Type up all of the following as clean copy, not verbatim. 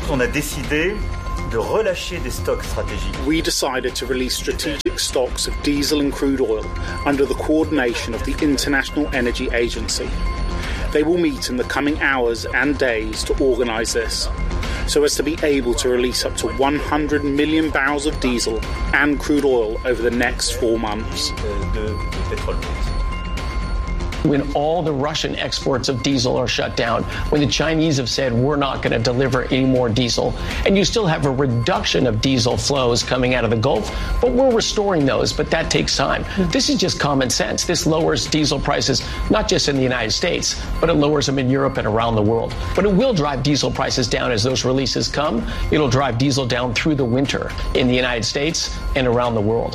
on a décidé de relâcher des stocks stratégiques. We decided to release strategic stocks of diesel and crude oil under the coordination of the International Energy Agency. They will meet in the coming hours and days to organise this, so as to be able to release up to 100 million barrels of diesel and crude oil over the next 4 months. When all the Russian exports of diesel are shut down, when the Chinese have said we're not going to deliver any more diesel, and you still have a reduction of diesel flows coming out of the Gulf, but we're restoring those, but that takes time. This is just common sense. This lowers diesel prices, not just in the United States, but it lowers them in Europe and around the world. But it will drive diesel prices down as those releases come. It'll drive diesel down through the winter in the United States and around the world.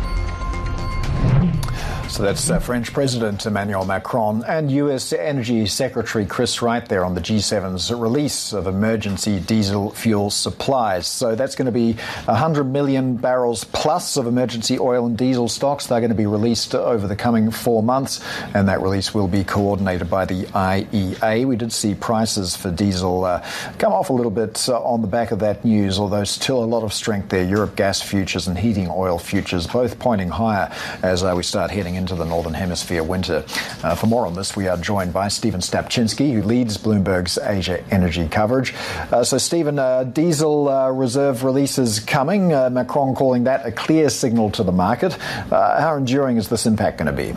So that's French President Emmanuel Macron and US Energy Secretary Chris Wright there on the G7's release of emergency diesel fuel supplies. So that's going to be 100 million barrels plus of emergency oil and diesel stocks. They're going to be released over the coming 4 months, and that release will be coordinated by the IEA. We did see prices for diesel come off a little bit on the back of that news, although still a lot of strength there. Europe gas futures and heating oil futures both pointing higher as we start heading into the Northern Hemisphere winter. For more on this, we are joined by Stephen Stapczynski, who leads Bloomberg's Asia energy coverage. So, Stephen, diesel reserve releases coming. Macron calling that a clear signal to the market. How enduring is this impact going to be?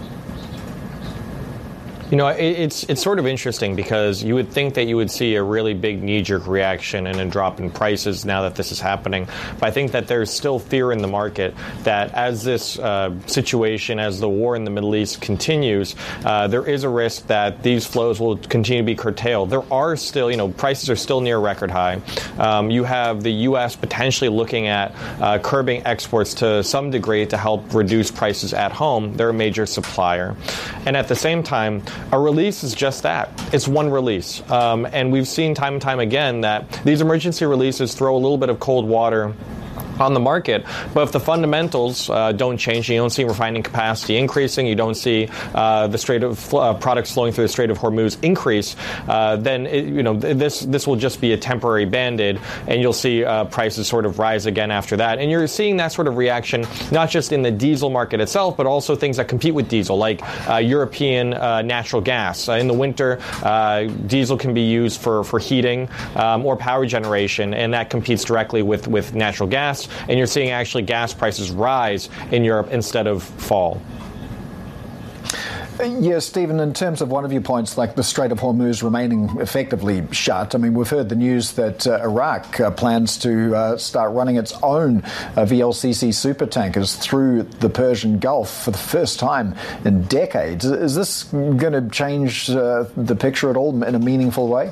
You know, it's sort of interesting because you would think that you would see a really big knee-jerk reaction and a drop in prices now that this is happening. But I think that there's still fear in the market that as this situation, as the war in the Middle East continues, there is a risk that these flows will continue to be curtailed. There are still, prices are still near record high. You have the U.S. potentially looking at curbing exports to some degree to help reduce prices at home. They're a major supplier. And at the same time, a release is just that. It's one release. And we've seen time and time again that these emergency releases throw a little bit of cold water on the market. But if the fundamentals don't change, you don't see refining capacity increasing, you don't see the Strait of products flowing through the Strait of Hormuz increase, then this will just be a temporary band-aid, and you'll see prices sort of rise again after that. And you're seeing that sort of reaction not just in the diesel market itself, but also things that compete with diesel, like European natural gas. In the winter, diesel can be used for heating or power generation, and that competes directly with natural gas. And you're seeing actually gas prices rise in Europe instead of fall. Yes, Stephen, in terms of one of your points, like the Strait of Hormuz remaining effectively shut, I mean, we've heard the news that Iraq plans to start running its own VLCC supertankers through the Persian Gulf for the first time in decades. Is this going to change the picture at all in a meaningful way?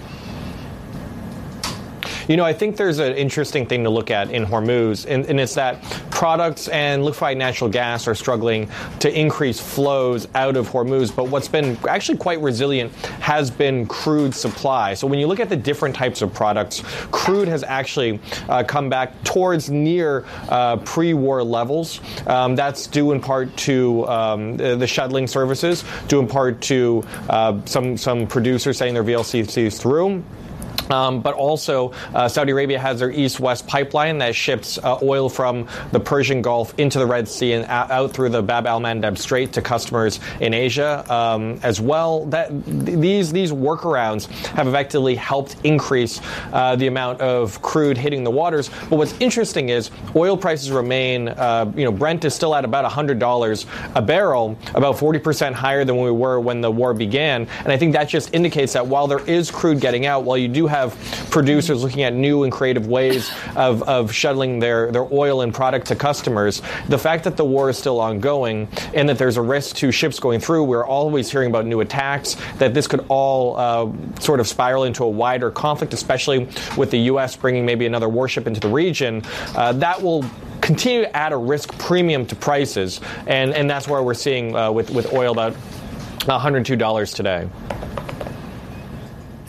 I think there's an interesting thing to look at in Hormuz, and it's that products and liquefied natural gas are struggling to increase flows out of Hormuz. But what's been actually quite resilient has been crude supply. So when you look at the different types of products, crude has actually come back towards near pre-war levels. That's due in part to the shuttling services, due in part to some producers setting their VLCCs through. But also, Saudi Arabia has their east-west pipeline that ships oil from the Persian Gulf into the Red Sea and out through the Bab al-Mandeb Strait to customers in Asia as well. These workarounds have effectively helped increase the amount of crude hitting the waters. But what's interesting is oil prices remain, Brent is still at about $100 a barrel, about 40% higher than we were when the war began. And I think that just indicates that while there is crude getting out, while you do have producers looking at new and creative ways of shuttling their oil and product to customers, the fact that the war is still ongoing and that there's a risk to ships going through, we're always hearing about new attacks, that this could all sort of spiral into a wider conflict, especially with the U.S. bringing maybe another warship into the region, that will continue to add a risk premium to prices. And that's where we're seeing with oil about $102 today.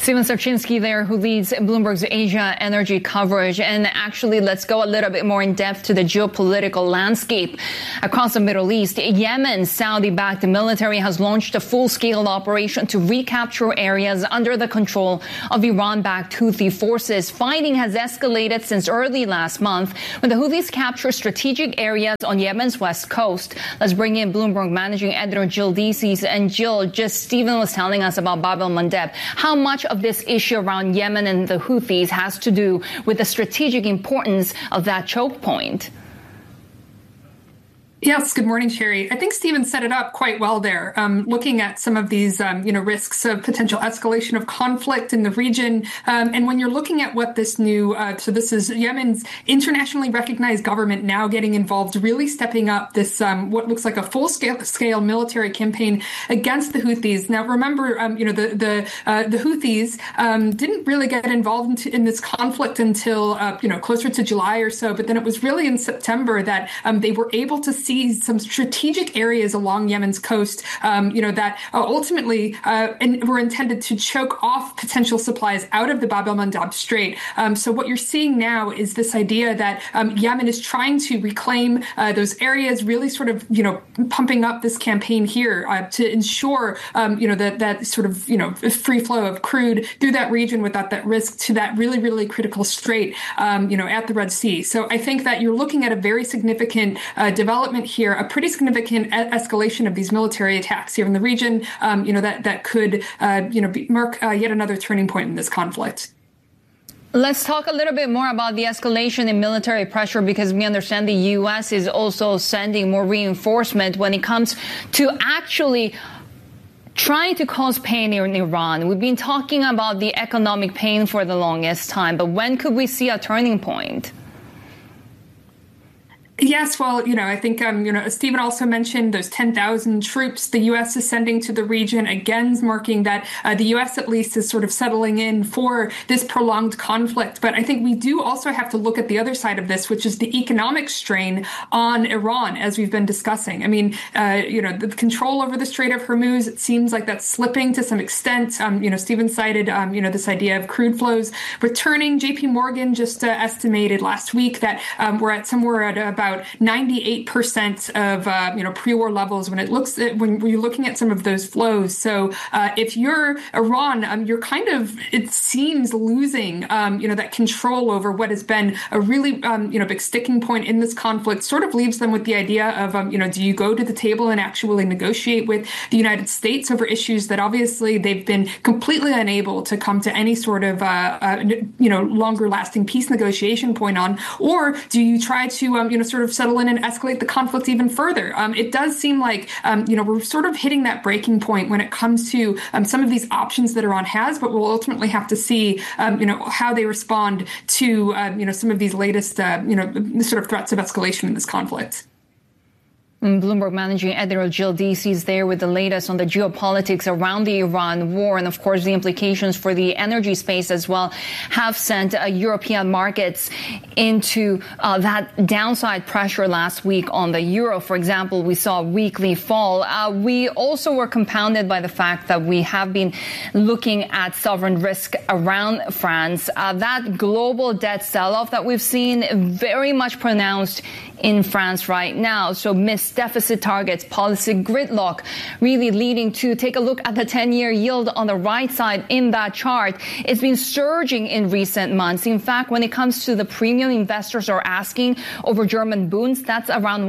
Steven Sarczynski there, who leads Bloomberg's Asia energy coverage. And actually, let's go a little bit more in depth to the geopolitical landscape across the Middle East. Yemen's Saudi-backed military has launched a full-scale operation to recapture areas under the control of Iran-backed Houthi forces. Fighting has escalated since early last month when the Houthis captured strategic areas on Yemen's west coast. Let's bring in Bloomberg managing editor Jill Deasy's. And Jill, just Steven was telling us about Bab el-Mandeb. How much of this issue around Yemen and the Houthis has to do with the strategic importance of that choke point? Yes, good morning, Sherry. I think Steven set it up quite well there, looking at some of these, risks of potential escalation of conflict in the region. And when you're looking at what this new, so this is Yemen's internationally recognized government now getting involved, really stepping up this, what looks like a full-scale military campaign against the Houthis. Now, remember, the Houthis didn't really get involved in this conflict until, closer to July or so. But then it was really in September that they were able to see some strategic areas along Yemen's coast, that ultimately were intended to choke off potential supplies out of the Bab el-Mandeb Strait. So what you're seeing now is this idea that Yemen is trying to reclaim those areas, really sort of, pumping up this campaign here to ensure, that sort of, free flow of crude through that region without that risk to that really, really critical strait, at the Red Sea. So I think that you're looking at a very significant development here, a pretty significant escalation of these military attacks here in the region, that could, mark yet another turning point in this conflict. Let's talk a little bit more about the escalation in military pressure, because we understand the U.S. is also sending more reinforcement when it comes to actually trying to cause pain in Iran. We've been talking about the economic pain for the longest time, but when could we see a turning point? Yes, well, I think, Stephen also mentioned those 10,000 troops the U.S. is sending to the region, again, marking that the U.S. at least is sort of settling in for this prolonged conflict. But I think we do also have to look at the other side of this, which is the economic strain on Iran, as we've been discussing. I mean, the control over the Strait of Hormuz, it seems like that's slipping to some extent. Stephen cited, this idea of crude flows returning. JP Morgan just estimated last week that we're at somewhere at about 98% of pre-war levels when you're looking at some of those flows. So if you're Iran, you're kind of, it seems, losing that control over what has been a really big sticking point in this conflict. Sort of leaves them with the idea of do you go to the table and actually negotiate with the United States over issues that obviously they've been completely unable to come to any sort of longer lasting peace negotiation point on, or do you try to sort of settle in and escalate the conflict even further? It does seem like, we're sort of hitting that breaking point when it comes to some of these options that Iran has, but we'll ultimately have to see, how they respond to, some of these latest, sort of threats of escalation in this conflict. Bloomberg managing editor Jill Deasy is there with the latest on the geopolitics around the Iran war, and of course the implications for the energy space as well have sent European markets into that downside pressure last week on the euro. For example, we saw a weekly fall. We also were compounded by the fact that we have been looking at sovereign risk around France. That global debt sell-off that we've seen very much pronounced in France right now. So missed deficit targets, policy gridlock, really leading to, take a look at the 10-year yield on the right side in that chart. It's been surging in recent months. In fact, when it comes to the premium investors are asking over German bonds, that's around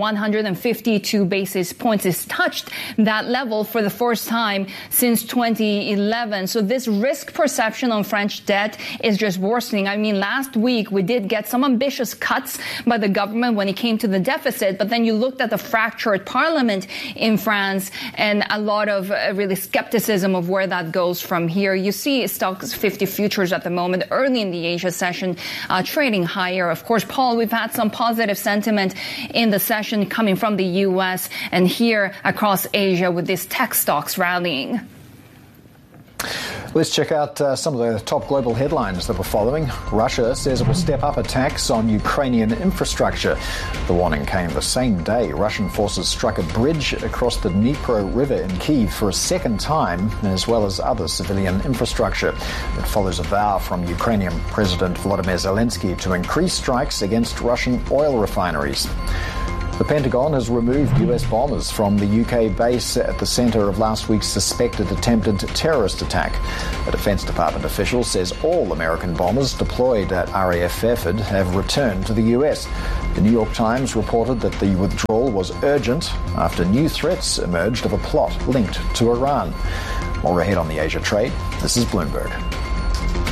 152 basis points. It's touched that level for the first time since 2011. So this risk perception on French debt is just worsening. I mean, last week we did get some ambitious cuts by the government when it came to the deficit, but then you looked at the fractured parliament in France and a lot of really skepticism of where that goes from here. You see stocks 50 futures at the moment early in the Asia session trading higher. Of course, Paul, we've had some positive sentiment in the session coming from the U.S. and here across Asia with these tech stocks rallying. Let's check out some of the top global headlines that we're following. Russia says it will step up attacks on Ukrainian infrastructure. The warning came the same day Russian forces struck a bridge across the Dnipro River in Kyiv for a second time, as well as other civilian infrastructure. It follows a vow from Ukrainian President Volodymyr Zelensky to increase strikes against Russian oil refineries. The Pentagon has removed US bombers from the UK base at the centre of last week's suspected attempted terrorist attack. A Defence Department official says all American bombers deployed at RAF Fairford have returned to the US. The New York Times reported that the withdrawal was urgent after new threats emerged of a plot linked to Iran. More ahead on the Asia trade. This is Bloomberg.